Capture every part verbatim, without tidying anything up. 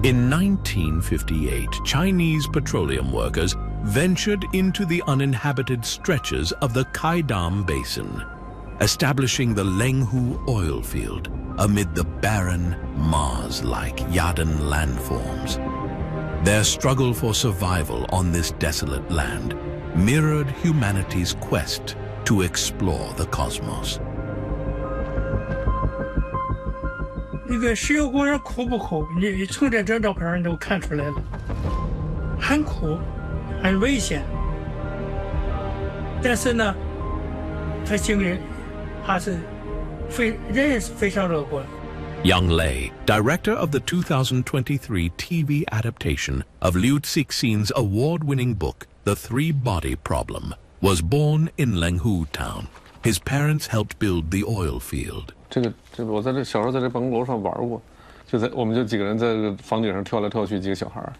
In nineteen fifty-eight, Chinese petroleum workers ventured into the uninhabited stretches of the Qaidam Basin, establishing the Lenghu oil field amid the barren, Mars-like Yaden landforms. Their struggle for survival on this desolate land mirrored humanity's quest to explore the cosmos. 那个石油工人苦不苦？你从这张照片你都看出来了，很苦，很危险。但是呢，他心里还是非人是非常乐观。 Yang Lei, director of the two thousand twenty-three T V adaptation of Liu Cixin's award-winning book, The Three-Body Problem, was born in Lenghu town. His parents helped build the oil field. 这个这个，我在这小时候在这办公楼上玩过，就在我们就几个人在这个房顶上跳来跳去，几个小孩儿。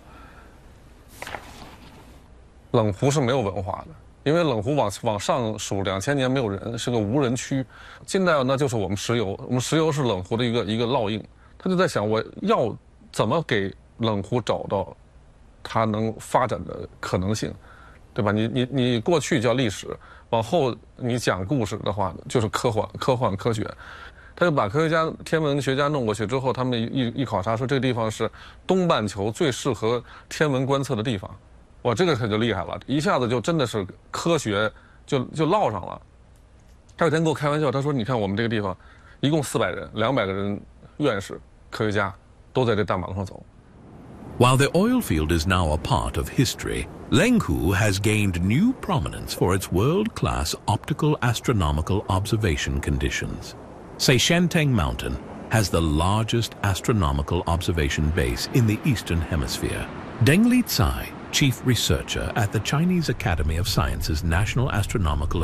冷湖是没有文化的，因为冷湖往往上数两千年没有人，是个无人区。近代那就是我们石油，我们石油是冷湖的一个一个烙印。他就在想，我要怎么给冷湖找到它能发展的可能性，对吧？你你你过去叫历史，往后你讲故事的话就是科幻、科幻科学。他就把科学家、天文学家弄过去之后，他们一一考察说这个地方是东半球最适合天文观测的地方。哇，这个可就厉害了，一下子就真的是科学就就烙上了。他有天跟我开玩笑，他说：“你看我们这个地方，一共四百人，两百个人院士、科学家都在这大马路上走。” While the oil field is now a part of history, Lenghu has gained new prominence for its world-class optical astronomical observation conditions. Say Shanteng Mountain has the largest astronomical observation base in the Eastern Hemisphere. Deng Li Cai, chief researcher at the Chinese Academy of Sciences National Astronomical